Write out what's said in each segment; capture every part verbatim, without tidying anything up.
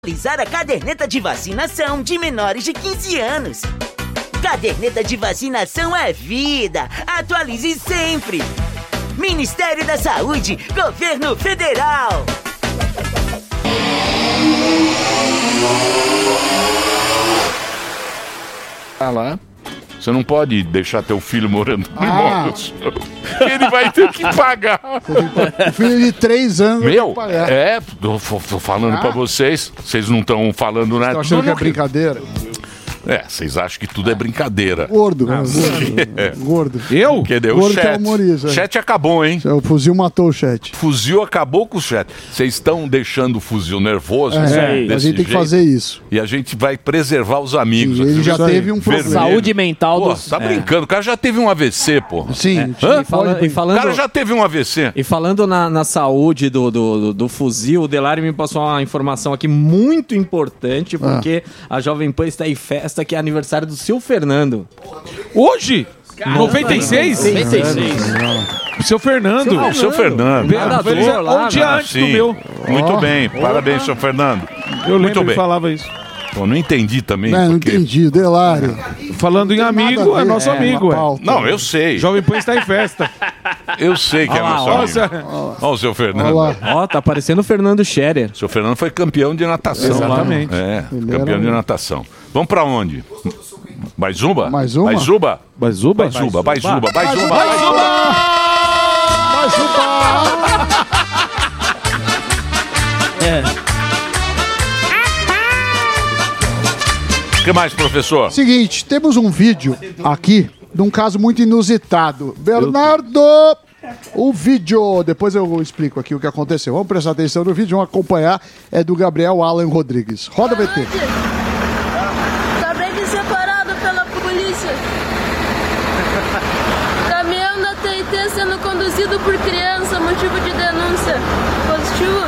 Atualizar a caderneta de vacinação de menores de quinze anos. Caderneta de vacinação é vida. Atualize sempre. Ministério da Saúde, Governo Federal. Ah lá. Você não pode deixar teu filho morando no Ah. imóvel. Ele vai ter que pagar. O filho de três anos vai ter Meu, que pagar. é, tô, tô falando Ah. pra vocês. Vocês não estão falando nada. Tô achando que é Não, não, brincadeira. É, vocês acham que tudo é brincadeira. Gordo, Ah, gordo. é. Gordo. Eu? Que deu o Gordo que é chat. humorista. O chat acabou, hein? O fuzil matou o chat. Fuzil acabou com o chat. Vocês estão deixando o fuzil nervoso? É, desse a gente tem que jeito? fazer isso. E a gente vai preservar os amigos. Sim, ele aqui. já Isso aí. teve um problema. Vermelho. Saúde mental Pô, dos- tá é. brincando. O cara já teve um A V C, pô. Sim. Hã? E, fala- e falando, O cara já teve um A V C. e falando na, na saúde do, do, do- do fuzil, o Delari me passou uma informação aqui muito importante, porque a Jovem Pan está em festa, que é aniversário do seu Fernando. Hoje? noventa e seis? noventa e seis. Seu Fernando. Ah, o seu Fernando. Nadador Sim. lá, um dia Ah, antes do sim. meu. Muito Ó. bem. Parabéns, seu Fernando. Eu Muito lembro, ele bem. falava isso. Pô, não entendi também. Não, não porque- entendi. Delário. Falando em Nada amigo, a é ver, nosso é, amigo, uma é. pauta. Não, eu sei. Jovem Pan está em festa. Eu sei que é Olha lá, nosso Nossa, amigo. Olha o seu Fernando. Olha lá. Ó, tá parecendo o Fernando Scherer. O seu Fernando foi campeão de natação. Exatamente. É, Ele campeão era de um- natação. Vamos pra onde? Mais uma? Mais uma? Mais uma? Bazuba? Mais uma, mais uma, mais uma. Mais uma! Mais uma! O que mais, professor? Seguinte, temos um vídeo aqui de um caso muito inusitado. Bernardo! O vídeo, depois eu explico aqui o que aconteceu. Vamos prestar atenção no vídeo, vamos acompanhar. É do Gabriel Alan Rodrigues. Roda V T. Acabei de ser parado pela polícia. Caminhão da T I T sendo conduzido por criança, motivo de denúncia. Positivo?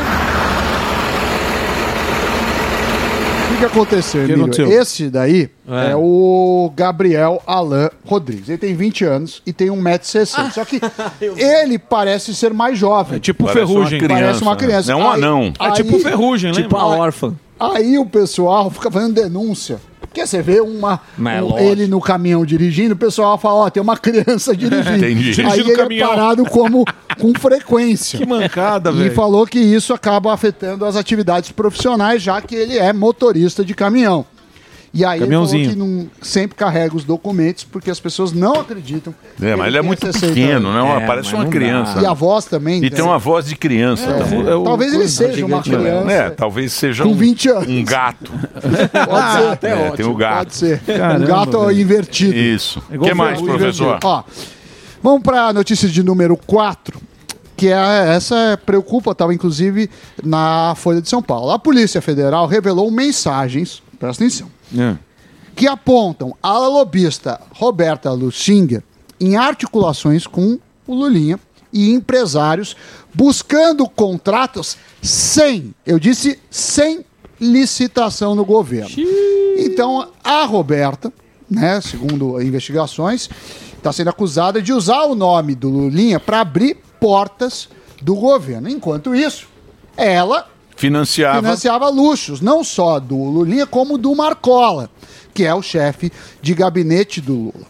O que, que aconteceu, que Emílio? aconteceu? Esse daí é. o Gabriel Alan Rodrigues. Ele tem vinte anos e tem um metro e sessenta. Só que ele parece ser mais jovem. É tipo Parece ferrugem. uma Parece uma criança. É um Aí- anão. É tipo Aí- ferrugem, né? Tipo a órfã. Aí o pessoal fica fazendo denúncia. Porque você vê uma, Mas é um- lógico. ele no caminhão dirigindo, o pessoal fala, ó, tem uma criança dirigindo. Entendi. Aí Dirigindo ele caminhão. é parado como, com frequência. Que mancada, E velho. falou que isso acaba afetando as atividades profissionais, já que ele é motorista de caminhão. E aí Caminhãozinho. ele falou que não, sempre carrega os documentos, porque as pessoas não acreditam. É, mas ele é tem muito sessenta pequeno, anos. né? É, Parece mas uma não criança. E a voz também. E né? tem uma voz de criança também. É o- Talvez ele coisa seja uma gigante, criança. É, talvez seja Com um, vinte anos. um gato. Pode ser. até É, ótimo. tem o gato. Pode ser. Caramba, um gato velho. invertido. Isso. O igual que mais, ferrugem, professor? Ó, vamos para a notícia de número quatro, que é, essa preocupa, estava inclusive na Folha de São Paulo. A Polícia Federal revelou mensagens, presta atenção, É. que apontam a lobista Roberta Luxinger em articulações com o Lulinha e empresários buscando contratos sem, eu disse sem licitação no governo. Então, a Roberta, né, segundo investigações, está sendo acusada de usar o nome do Lulinha para abrir portas do governo. Enquanto isso, ela Financiava. financiava luxos, não só do Lulinha, como do Marcola, que é o chefe de gabinete do Lula.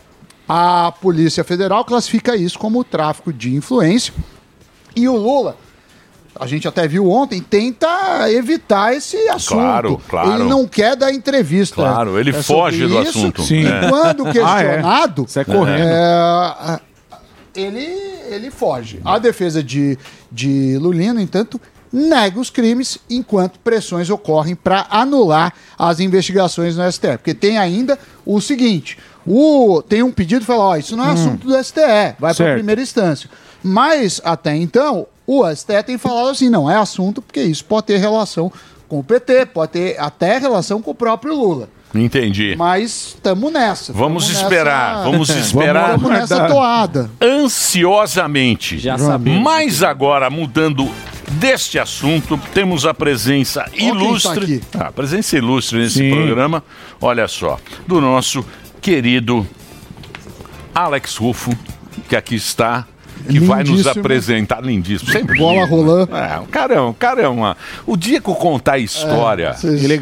A Polícia Federal classifica isso como tráfico de influência. E o Lula, a gente até viu ontem, tenta evitar esse assunto. Claro, claro. Ele não quer dar entrevista. Claro, ele é sobre foge do isso. assunto. Sim. E É. quando questionado, Sai correndo. é, ele, ele foge. A defesa de, de Lulinha, no entanto, nega os crimes enquanto pressões ocorrem para anular as investigações no S T F. Porque tem ainda o seguinte, o, tem um pedido que fala, ó, isso não é assunto do S T F, vai para a Certo. primeira instância. Mas, até então, o S T F tem falado assim, não é assunto, porque isso pode ter relação com o P T, pode ter até relação com o próprio Lula. Entendi. Mas estamos nessa. Vamos tamo esperar, nessa- vamos esperar Estamos nessa toada. ansiosamente. Já sabemos. Mas agora, mudando deste assunto, temos a presença quem tá ilustre. aqui. Ah, a presença ilustre nesse Sim. programa, olha só, do nosso querido Alex Rufo, que aqui está. que vai nos Lindíssimo. apresentar. Lindíssimo, sempre. Bola lindo, rolando. né? É, o carão, caramba. O dia que eu contar a história. É, vocês-